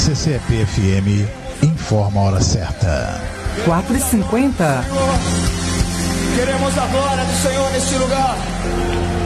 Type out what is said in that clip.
CCP-FM informa a hora certa. 4h50. Queremos a glória do Senhor neste lugar.